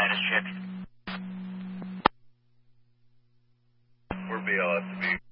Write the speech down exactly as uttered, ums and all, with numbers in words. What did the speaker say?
Status check. We're B L S to B.